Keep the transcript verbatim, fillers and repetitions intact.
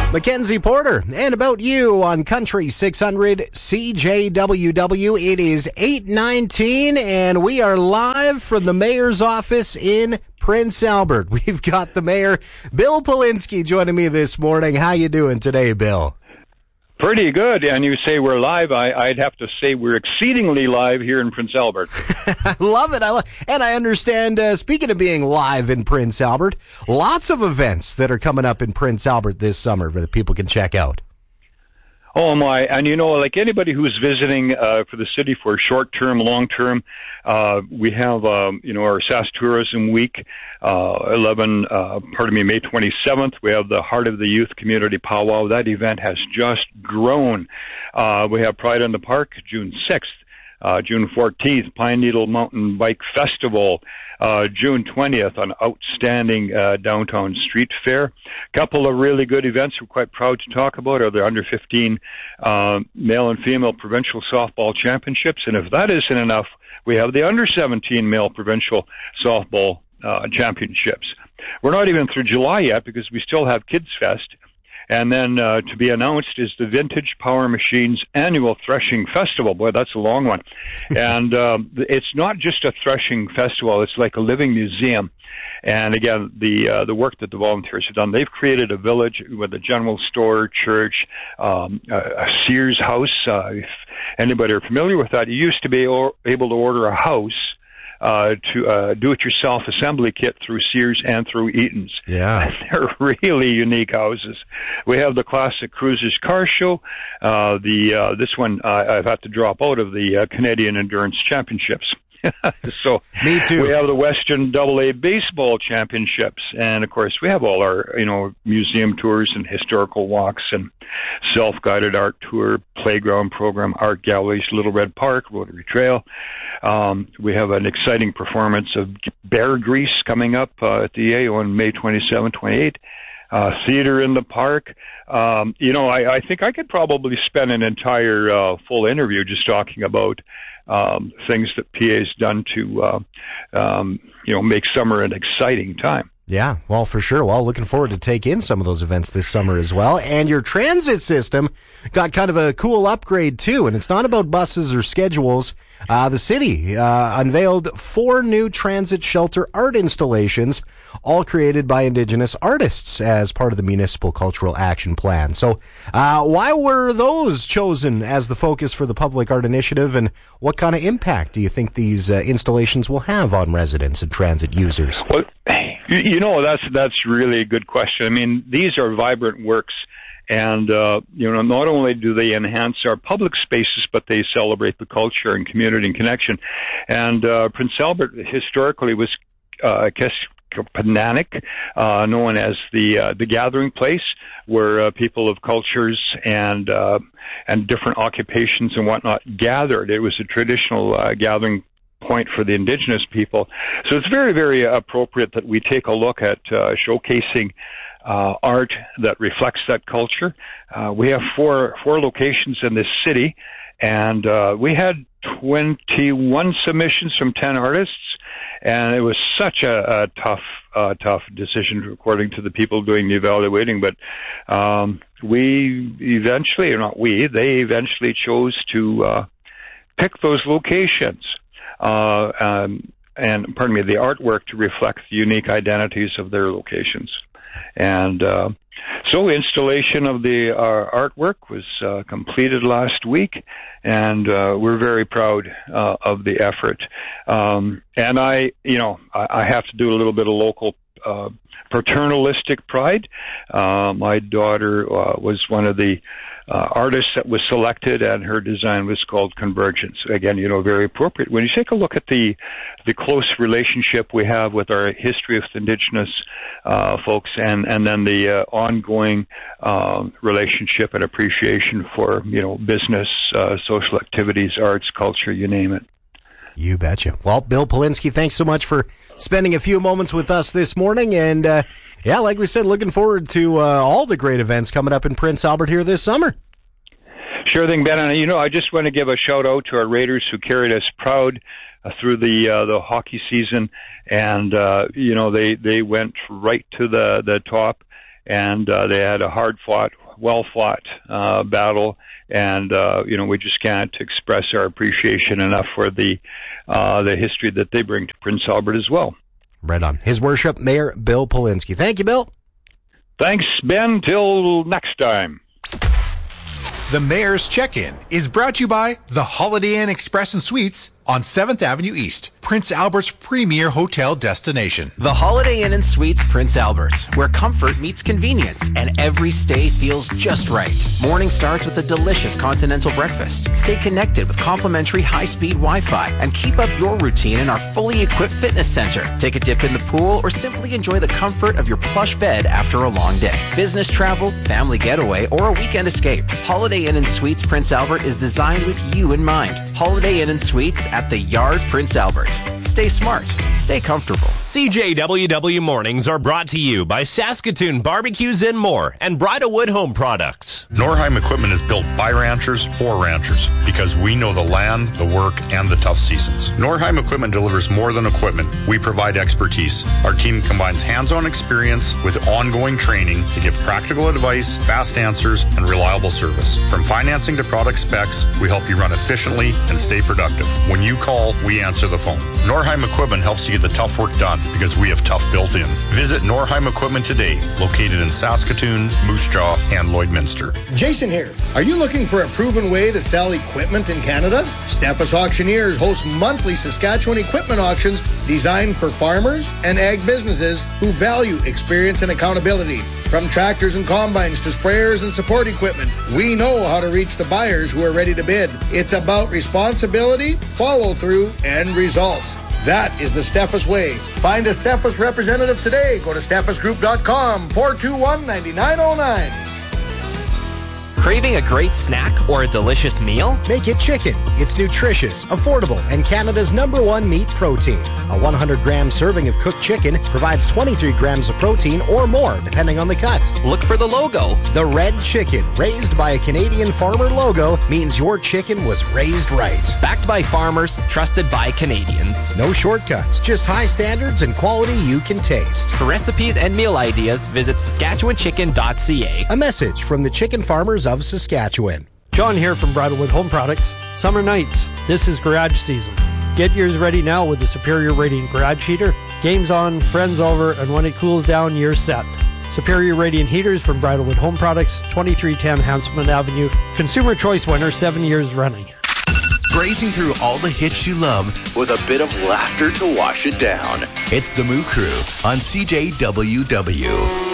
Mackenzie Porter, and About You on Country six hundred C J W W. It is eight nineteen, and we are live from the mayor's office in Prince Albert. We've got the mayor, Bill Polinsky, joining me this morning. How you doing today, Bill? Pretty good. And you say we're live. I, I'd have to say we're exceedingly live here in Prince Albert. I love it. I lo- and I understand, uh, speaking of being live in Prince Albert, lots of events that are coming up in Prince Albert this summer that people can check out. Oh, my. And, you know, like anybody who's visiting uh, for the city for short-term, long-term, uh, we have, um, you know, our S A S Tourism Week, uh, eleven, uh, pardon me, May twenty-seventh. We have the Heart of the Youth Community Powwow. That event has just grown. Uh, we have Pride in the Park, June sixth. Uh, June fourteenth, Pine Needle Mountain Bike Festival. Uh, June twentieth, an outstanding uh, downtown street fair. A couple of really good events we're quite proud to talk about are the under fifteen uh, male and female provincial softball championships. And if that isn't enough, we have the under seventeen male provincial softball uh, championships. We're not even through July yet because we still have Kids Fest. And then uh, to be announced is the Vintage Power Machines Annual Threshing Festival. Boy, that's a long one. And uh, it's not just a threshing festival. It's like a living museum. And again, the uh, the work that the volunteers have done, they've created a village with a general store, church, um, a, a Sears house. Uh, if anybody are familiar with that, you used to be or, able to order a house Uh, to uh, do-it-yourself assembly kit through Sears and through Eaton's. Yeah. They're really unique houses. We have the Classic Cruisers Car Show. Uh, the uh, this one, uh, I've had to drop out of the uh, Canadian Endurance Championships. So Me too. We have the Western Double A Baseball Championships, and of course we have all our, you know, museum tours and historical walks and self-guided art tour, playground program, art galleries, Little Red Park, Rotary Trail. Um, we have an exciting performance of Bear Grease coming up uh, at the A O on May twenty-seventh, twenty-eighth. Uh, theater in the park. Um, you know, I, I think I could probably spend an entire uh, full interview just talking about um, things that P A has done to, uh, um, you know, make summer an exciting time. Yeah, well, for sure. Well, looking forward to take in some of those events this summer as well. And your transit system got kind of a cool upgrade, too. And it's not about buses or schedules. Uh, the city uh, unveiled four new transit shelter art installations, all created by Indigenous artists as part of the Municipal Cultural Action Plan. So uh, why were those chosen as the focus for the Public Art Initiative, and what kind of impact do you think these uh, installations will have on residents and transit users? Well, you know, that's that's really a good question. I mean, these are vibrant works, and uh, you know, not only do they enhance our public spaces, but they celebrate the culture and community and connection. And uh, Prince Albert historically was uh, Keskepananic, uh, known as the uh, the gathering place, where uh, people of cultures and uh, and different occupations and whatnot gathered. It was a traditional uh, gathering point for the Indigenous people. So it's very, very appropriate that we take a look at uh, showcasing uh, art that reflects that culture. Uh, we have four four locations in this city, and uh, we had twenty-one submissions from ten artists, and it was such a, a tough, uh, tough decision according to the people doing the evaluating. But um, we eventually, or not we, they eventually chose to uh, pick those locations. Uh, um, and pardon me, the artwork to reflect the unique identities of their locations. And uh, so installation of the uh, artwork was uh, completed last week, and uh, we're very proud uh, of the effort. Um, and I, you know, I, I have to do a little bit of local uh, paternalistic pride. Uh, my daughter uh, was one of the Uh, artist that was selected, and her design was called Convergence. Again, you know, very appropriate. When you take a look at the the close relationship we have with our history of Indigenous uh, folks, and and then the uh, ongoing uh, relationship and appreciation for, you know, business, uh, social activities, arts, culture, you name it. You betcha. Well, Bill Polinsky, thanks so much for spending a few moments with us this morning. And, uh, yeah, like we said, looking forward to uh, all the great events coming up in Prince Albert here this summer. Sure thing, Ben. And, you know, I just want to give a shout-out to our Raiders who carried us proud uh, through the uh, the hockey season. And, uh, you know, they, they went right to the, the top. and uh, they had a hard-fought, well-fought uh, battle, and uh, you know we just can't express our appreciation enough for the uh, the history that they bring to Prince Albert as well. Right on. His Worship, Mayor Bill Polinsky. Thank you, Bill. Thanks, Ben. Till next time. The Mayor's Check-In is brought to you by the Holiday Inn Express and Suites on seventh Avenue East, Prince Albert's premier hotel destination. The Holiday Inn and Suites Prince Albert, where comfort meets convenience and every stay feels just right. Morning starts with a delicious continental breakfast. Stay connected with complimentary high-speed Wi-Fi and keep up your routine in our fully equipped fitness center. Take a dip in the pool or simply enjoy the comfort of your plush bed after a long day. Business travel, family getaway, or a weekend escape. Holiday Inn and Suites Prince Albert is designed with you in mind. Holiday Inn and Suites at the Yard, Prince Albert. Stay smart. Stay comfortable. C J W W Mornings are brought to you by Saskatoon Barbecues and More and Bridalwood Home Products. Norheim Equipment is built by ranchers for ranchers because we know the land, the work, and the tough seasons. Norheim Equipment delivers more than equipment. We provide expertise. Our team combines hands-on experience with ongoing training to give practical advice, fast answers, and reliable service. From financing to product specs, we help you run efficiently and stay productive. When you call, we answer the phone. Norheim Equipment helps you get the tough work done because we have tough built in. Visit Norheim Equipment today, located in Saskatoon, Moose Jaw, and Lloydminster. Jason here. Are you looking for a proven way to sell equipment in Canada? Steffes Auctioneers hosts monthly Saskatchewan equipment auctions designed for farmers and ag businesses who value experience and accountability. From tractors and combines to sprayers and support equipment, we know how to reach the buyers who are ready to bid. It's about responsibility, follow-through, and results. That is the Steffes way. Find a Steffes representative today. Go to steffes group dot com, four two one, nine nine zero nine. Craving a great snack or a delicious meal? Make it chicken. It's nutritious, affordable, and Canada's number one meat protein. A one hundred gram serving of cooked chicken provides twenty-three grams of protein or more, depending on the cut. Look for the logo. The red chicken, raised by a Canadian farmer logo, means your chicken was raised right. Backed by farmers, trusted by Canadians. No shortcuts, just high standards and quality you can taste. For recipes and meal ideas, visit saskatchewan chicken dot c a. A message from the chicken farmers of Saskatchewan. John here from Bridalwood Home Products. Summer nights, this is garage season. Get yours ready now with the Superior Radiant Garage Heater. Game's on, friends over, and when it cools down, you're set. Superior Radiant Heaters from Bridalwood Home Products, twenty-three ten Hanselman Avenue. Consumer Choice winner, seven years running. Grazing through all the hits you love with a bit of laughter to wash it down. It's the Moo Crew on C J W W.